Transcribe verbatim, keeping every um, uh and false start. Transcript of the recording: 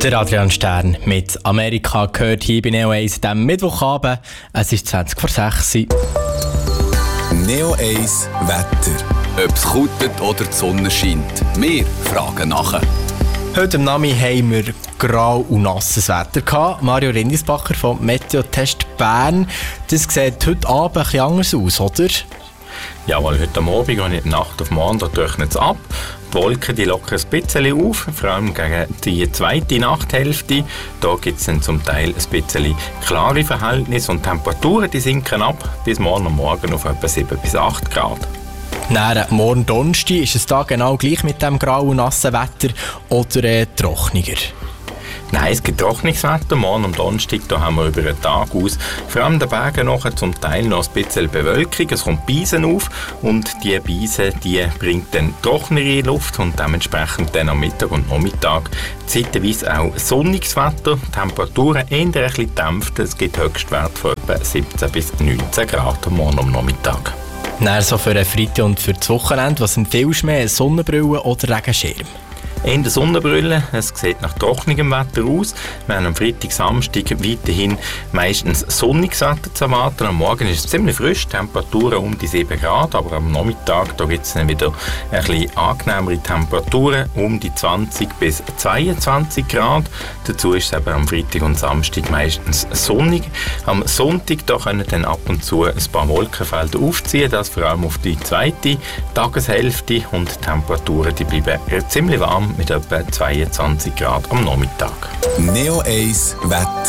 Der Adrian Stern mit Amerika gehört hier bei Neo eins am Mittwochabend. Es ist zwanzig vor sechs. Neo eins Wetter. Ob es kutet oder die Sonne scheint. Wir fragen nachher. Heute am Nami haben wir grau und nasses Wetter gehabt. Mario Rindisbacher vom Meteotest Bern. Das sieht heute Abend ein bisschen anders aus, oder? Ja, weil heute am Abend und in der Nacht auf morgen trocknet es ab. Die Wolken die lockern ein bisschen auf, vor allem gegen die zweite Nachthälfte. Da gibt es dann zum Teil ein bisschen klare Verhältnisse und die Temperaturen die sinken ab bis morgen am Morgen auf etwa sieben bis acht Grad. Näher morgen Donnerstag ist es da genau gleich mit dem grauen und nassen Wetter oder äh, trockener? Nein, es gibt trockenes Wetter. Morgen am Donnerstag da haben wir über den Tag aus vor allem den Bergen nachher zum Teil noch ein bisschen Bewölkung. Es kommt Beisen auf und diese Beisen die bringt dann trockenere Luft und dementsprechend dann am Mittag und Nachmittag zeitweise auch sonniges Wetter. Die Temperaturen eher ein bisschen dämpft. Es gibt Höchstwerte von etwa siebzehn bis neunzehn Grad am Morgen am Nachmittag. Dann so für den Freitag und für das Wochenende, was empfiehlst du mehr, Sonnenbrille oder Regenschirm? In der Sonnenbrille, es sieht nach trockenem Wetter aus. Wir haben am Freitag, Samstag weiterhin meistens sonniges Wetter zu erwarten. Am Morgen ist es ziemlich frisch, Temperaturen um die sieben Grad, aber am Nachmittag gibt es dann wieder ein bisschen angenehmere Temperaturen, um die zwanzig bis zweiundzwanzig Grad. Dazu ist es eben am Freitag und Samstag meistens sonnig. Am Sonntag da können dann ab und zu ein paar Wolkenfelder aufziehen, das vor allem auf die zweite Tageshälfte, und die Temperaturen die bleiben ziemlich warm mit etwa zweiundzwanzig Grad am Nachmittag. Neo eins Wetter.